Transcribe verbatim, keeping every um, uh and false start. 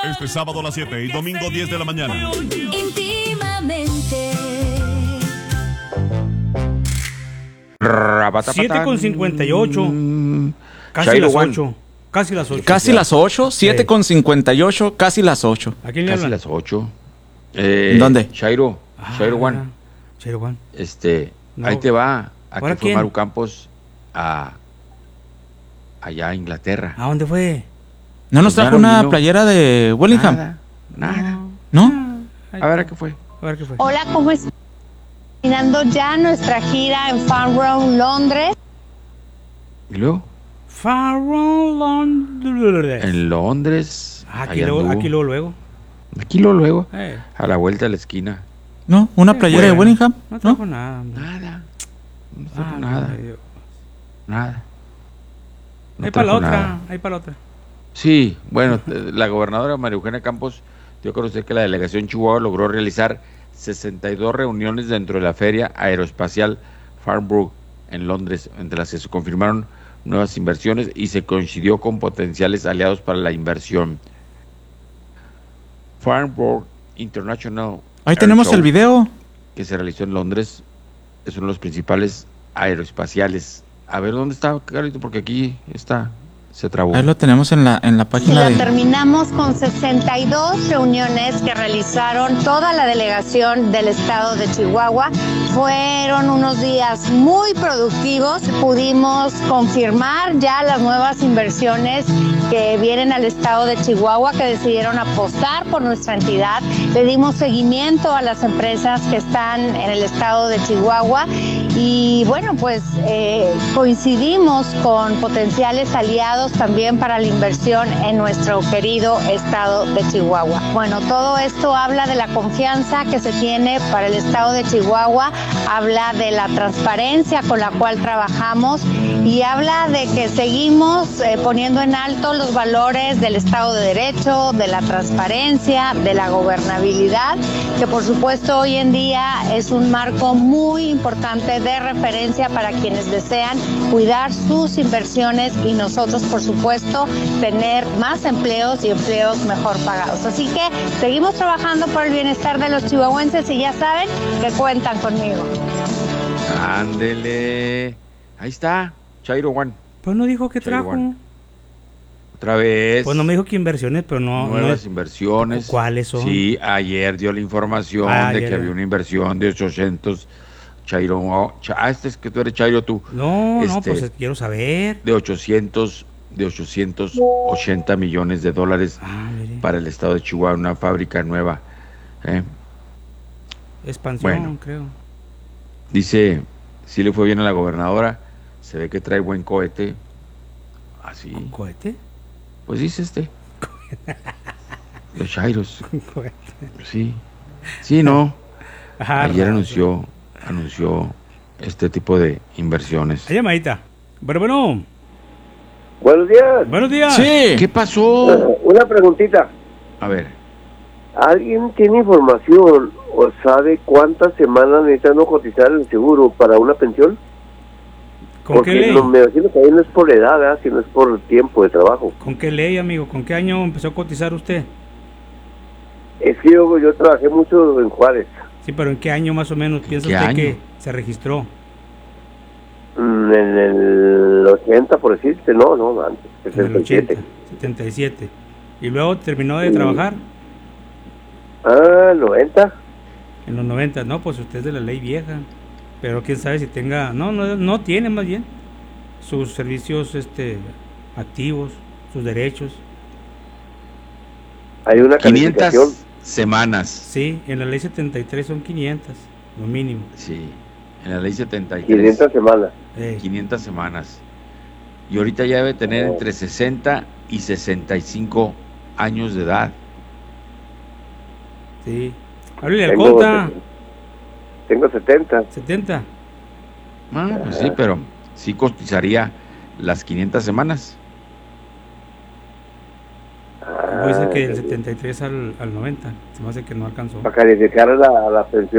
Este sábado a las siete y domingo diez de la mañana. Íntimamente. siete con cincuenta y ocho. Casi Chairo las One. ocho. Casi las ocho. Casi las ocho, siete con cincuenta y ocho, casi las ocho. ¿A quién le Casi hablan? las ocho. Eh, ¿Dónde? Chairo, Ah, Chairo One. Chairo One. Este, No. ahí te va. Aquí ¿Ahora fue quién? Maru Campos a allá a Inglaterra. ¿A dónde fue? ¿No nos Pues ya trajo no una vino. playera de Wellingham? Nada, nada. ¿No? Ay, A ver a qué fue. A ver qué fue. Hola, ¿cómo estás? Terminando ya nuestra gira en Farnborough, Londres. Y luego, Farrell Londres. en Londres. Ah, aquí ahí luego, anduvo. aquí luego, luego. Aquí luego, luego. Eh, A la vuelta de la esquina. ¿No? ¿Una playera de bueno, Wellingham? No ¿No? trajo nada. hombre. Nada. No trajo Ah, nada. no, Dios. Nada. No Ahí para la trajo otra, nada. ahí para la otra. Sí, bueno, eh, la gobernadora María Eugenia Campos dio a conocer que la delegación Chihuahua logró realizar sesenta y dos reuniones dentro de la Feria Aeroespacial Farnborough en Londres, entre las que se confirmaron nuevas inversiones y se coincidió con potenciales aliados para la inversión. Farnborough International Ahí Air tenemos Show, el video. que se realizó en Londres, es uno de los principales aeroespaciales. A ver, ¿dónde está, Carlito? Porque aquí está, se trabó. Ahí lo tenemos en la, en la Y página la de... terminamos con sesenta y dos reuniones que realizaron toda la delegación del estado de Chihuahua. Fueron unos días muy productivos. Pudimos confirmar ya las nuevas inversiones que vienen al estado de Chihuahua, que decidieron apostar por nuestra entidad. Le dimos seguimiento a las empresas que están en el estado de Chihuahua y bueno, pues eh, coincidimos con potenciales aliados también para la inversión en nuestro querido estado de Chihuahua. Bueno, todo esto habla de la confianza que se tiene para el estado de Chihuahua, habla de la transparencia con la cual trabajamos y habla de que seguimos eh, poniendo en alto los valores del Estado de Derecho, de la transparencia, de la gobernabilidad, que por supuesto hoy en día es un marco muy importante de referencia para quienes desean cuidar sus inversiones y nosotros por supuesto tener más empleos y empleos mejor pagados. Así que seguimos trabajando por el bienestar de los chihuahuenses y ya saben que cuentan conmigo. Ándele. Ahí está, Chairo One. Pues no dijo que Chairo trajo. One. Otra vez. Pues no me dijo que inversiones, pero no. Nuevas no- inversiones. ¿Cuáles son? Sí, ayer dio la información Ah, de ayer. que había una inversión de ochocientos. Chairo. oh, Cha- ah, este es que tú eres Chairo, tú. No, no, Este, pues quiero saber. De ochocientos, de ochocientos ochenta millones de dólares Ah, mire. para el estado de Chihuahua, una fábrica nueva. ¿eh? Expansión, Bueno. creo. Dice, sí le fue bien a la gobernadora, se ve que trae buen cohete. Así, ¿Un cohete? pues dice este. Los Chairos, Un cohete. sí. Sí, no. Ajá, Ayer raro. anunció, anunció este tipo de inversiones. Hay llamadita. Bueno, bueno. Buenos días. Buenos días. Sí. ¿Qué pasó? Una preguntita. A ver, ¿Alguien tiene información o sabe cuántas semanas necesita uno cotizar el seguro para una pensión? ¿Con Porque qué ley? no, me imagino que ahí no es por edad, ¿verdad? Sino es por tiempo de trabajo. ¿Con qué ley, amigo? ¿Con qué año empezó a cotizar usted? Es que yo, yo trabajé mucho en Juárez. Sí, pero ¿en qué año más o menos piensa ¿Qué usted año? que se registró? Mm, En el ochenta, por decirte, no, no, antes, En el setenta y siete. ochenta, setenta y siete. ¿Y luego terminó de Sí. trabajar? Ah, noventa. En los noventa, no, pues usted es de la ley vieja. Pero quién sabe si tenga, no, no, no tiene más bien sus servicios este activos, sus derechos. Hay una quinientas calificación. semanas. Sí, en la ley setenta y tres son quinientas, lo mínimo. Sí, en la ley setenta y tres. quinientas semanas. Eh, quinientas semanas. Y ahorita ya debe tener entre sesenta y sesenta y cinco años de edad. sí. Háblele al Tengo, conta. tengo setenta. setenta. Ah, pues sí, pero sí cotizaría las quinientas semanas. Puede ser que del Ah, setenta y tres al, al noventa. Se me hace que no alcanzó. para calificar a la, a la pensión.